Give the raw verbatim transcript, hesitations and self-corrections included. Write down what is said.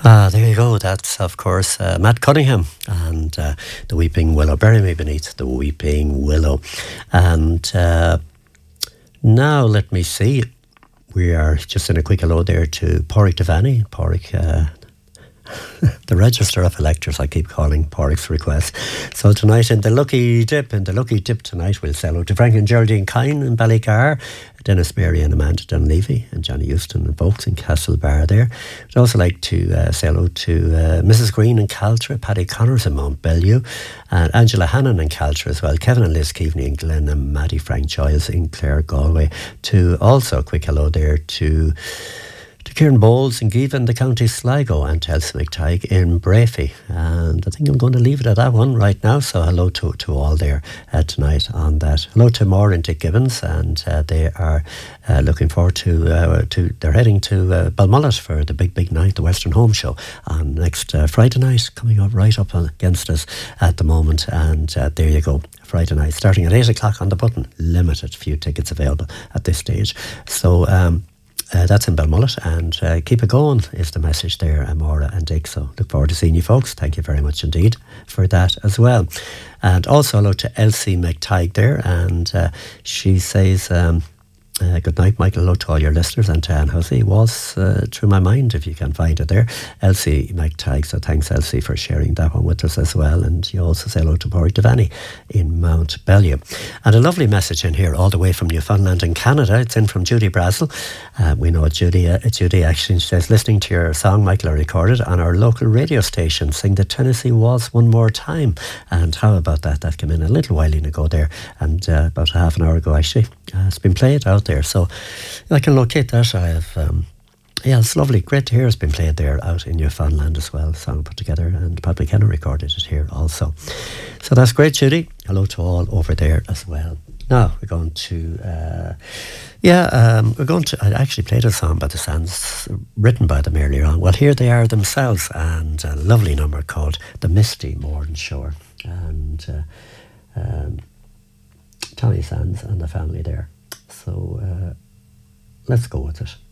Ah, there you go. That's, of course, uh, Matt Cunningham and uh, The Weeping Willow. Bury me beneath the Weeping Willow. And uh, now let me see. We are just in a quick hello there to Pádraig Devaney. Pádraig, uh, the Register of Electors, I keep calling Pádraig's request. So tonight in the Lucky Dip, in the Lucky Dip tonight, we'll say hello to Frank and Geraldine Kine in Ballygar, Dennis Mary and Amanda Dunleavy, and Johnny Houston and folks in Castlebar there. I'd also like to uh, say hello to uh, Missus Green in Caltra, Paddy Connors in Mount Bellew, and Angela Hannon in Caltra as well, Kevin and Liz Keaveney in Glen, and Maddie Frank Giles in Clare, Galway. To also a quick hello there to to Kieran Bowles in Given, the County Sligo, and to Elsie McTighe in Brafey. And I think I'm going to leave it at that one right now. So hello to, to all there uh, tonight on that. Hello to Maura and Dick Gibbons, and uh, they are uh, looking forward to, uh, to they're heading to uh, Balmullet for the big, big night, the Western Home Show, on next uh, Friday night, coming up right up against us at the moment. And uh, there you go. Friday night, starting at eight o'clock on the button. Limited few tickets available at this stage. So, um, Uh, that's in Balmullet, and uh, keep it going is the message there, Amora and Dick. So look forward to seeing you folks. Thank you very much indeed for that as well. And also hello to Elsie McTighe there, and uh, she says, um, uh, good night, Michael. Hello to all your listeners, and to Anne Hussey was uh, through my mind, if you can find it there. Elsie McTighe, so thanks Elsie for sharing that one with us as well. And you also say hello to Pádraig Devaney in Mount Bellew. And a lovely message in here all the way from Newfoundland in Canada. It's in from Judy Brazel. Uh, we know Judy, uh, Judy actually, she says, listening to your song, Michael, I recorded on our local radio station, Sing the Tennessee Waltz One More Time. And how about that? That came in a little while ago there, and uh, about half an hour ago actually. Uh, it's been played out there, so I can locate that. I have, um, yeah, it's lovely, great to hear it's been played there out in Newfoundland as well. Song put together, and Pat McKenna recorded it here also. So that's great, Judy. Hello to all over there as well. Now we're going to, uh, yeah, um, we're going to, I actually played a song by the Sands, written by them earlier on. Well, here they are themselves, and a lovely number called The Misty Morn Shore. And uh, um, Tony Sands and the family there. So uh, let's go with it.